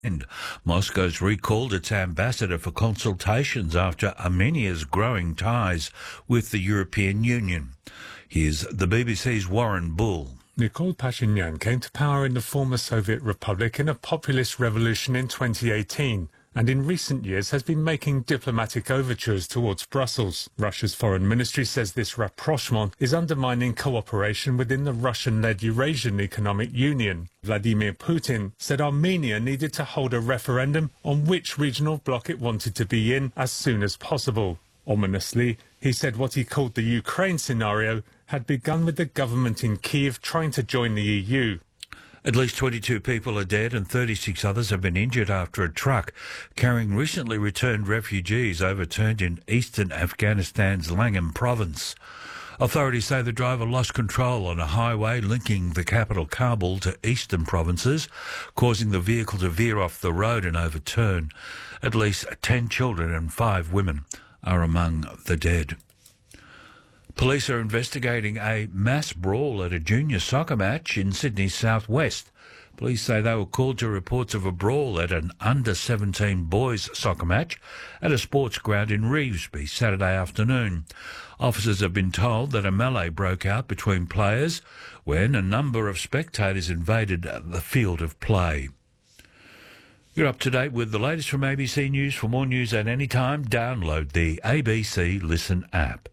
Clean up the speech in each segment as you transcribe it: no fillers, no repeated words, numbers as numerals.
And Moscow's recalled its ambassador for consultations after Armenia's growing ties with the European Union. Here's the BBC's Warren Bull. Nikol Pashinyan came to power in the former Soviet Republic in a populist revolution in 2018 and in recent years has been making diplomatic overtures towards Brussels. Russia's foreign ministry says this rapprochement is undermining cooperation within the Russian-led Eurasian Economic Union. Vladimir Putin said Armenia needed to hold a referendum on which regional bloc it wanted to be in as soon as possible. Ominously, he said what he called the Ukraine scenario had begun with the government in Kyiv trying to join the EU. At least 22 people are dead and 36 others have been injured after a truck carrying recently returned refugees overturned in eastern Afghanistan's Langam province. Authorities say the driver lost control on a highway linking the capital Kabul to eastern provinces, causing the vehicle to veer off the road and overturn. At least 10 children and 5 women are among the dead. Police are investigating a mass brawl at a junior soccer match in Sydney's southwest. Police say they were called to reports of a brawl at an under-17 boys soccer match at a sports ground in Revesby Saturday afternoon. Officers have been told that a melee broke out between players when a number of spectators invaded the field of play. You're up to date with the latest from ABC News. For more news at any time, download the ABC Listen app.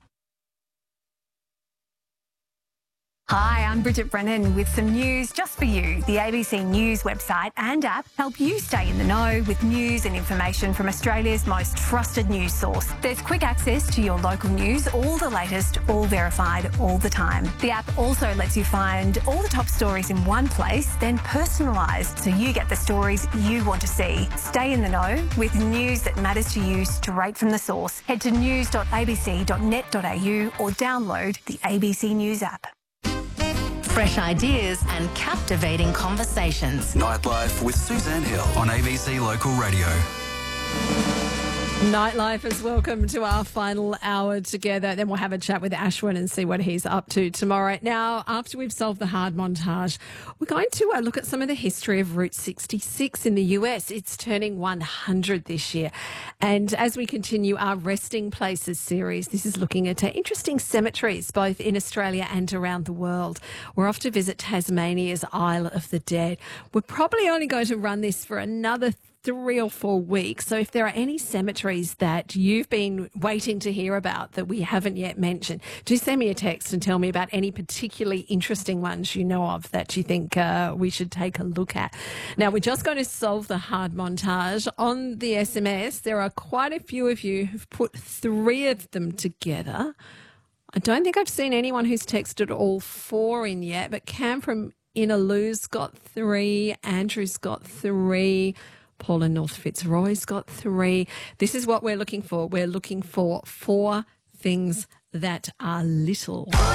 Hi, I'm Bridget Brennan with some news just for you. The ABC News website and app help you stay in the know with news and information from Australia's most trusted news source. There's quick access to your local news, all the latest, all verified, all the time. The app also lets you find all the top stories in one place, then personalised so you get the stories you want to see. Stay in the know with news that matters to you straight from the source. Head to news.abc.net.au or download the ABC News app. Fresh ideas and captivating conversations. Nightlife with Suzanne Hill on ABC Local Radio. Nightlife is welcome to our final hour together. Then we'll have a chat with Ashwin and see what he's up to tomorrow. Now, after we've solved the hard montage, we're going to look at some of the history of Route 66 in the US. It's turning 100 this year. And as we continue our Resting Places series, this is looking at interesting cemeteries, both in Australia and around the world. We're off to visit Tasmania's Isle of the Dead. We're probably only going to run this for another 3 or 4 weeks. So if there are any cemeteries that you've been waiting to hear about that we haven't yet mentioned, do send me a text and tell me about any particularly interesting ones you know of that you think we should take a look at. Now, we're just going to solve the hard montage. On the SMS, there are quite a few of you who've put 3 of them together. I don't think I've seen anyone who's texted all 4 in yet, but Cam from Inaloo's got 3, Andrew's got 3, Paul in North Fitzroy's got 3. This is what we're looking for. We're looking for 4 things that are little.